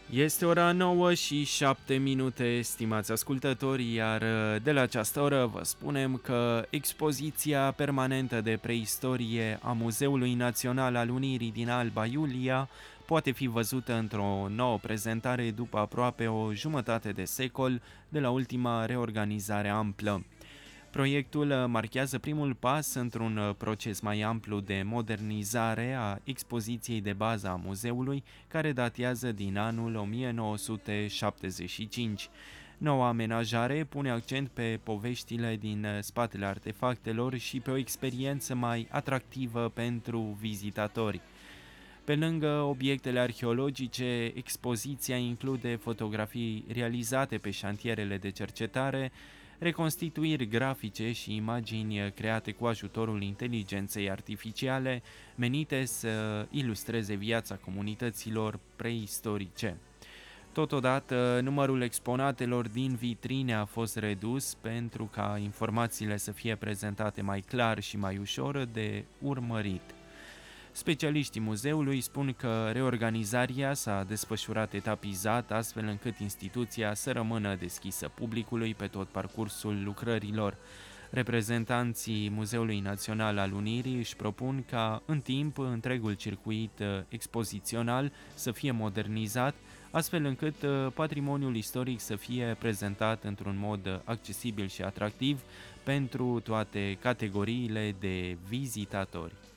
Este ora 9 și 7 minute, stimați ascultători, iar de la această oră vă spunem că expoziția permanentă de preistorie a Muzeului Național al Unirii din Alba Iulia poate fi văzută într-o nouă prezentare după aproape o jumătate de secol de la ultima reorganizare amplă. Proiectul marchează primul pas într-un proces mai amplu de modernizare a expoziției de bază a muzeului, care datează din anul 1975. Noua amenajare pune accent pe poveștile din spatele artefactelor și pe o experiență mai atractivă pentru vizitatori. Pe lângă obiectele arheologice, expoziția include fotografii realizate pe șantierele de cercetare, reconstituiri grafice și imagini create cu ajutorul inteligenței artificiale, menite să ilustreze viața comunităților preistorice. Totodată, numărul exponatelor din vitrine a fost redus pentru ca informațiile să fie prezentate mai clar și mai ușor de urmărit. Specialiștii muzeului spun că reorganizarea s-a desfășurat etapizat, astfel încât instituția să rămână deschisă publicului pe tot parcursul lucrărilor. Reprezentanții Muzeului Național al Unirii își propun ca, în timp, întregul circuit expozițional să fie modernizat, astfel încât patrimoniul istoric să fie prezentat într-un mod accesibil și atractiv pentru toate categoriile de vizitatori.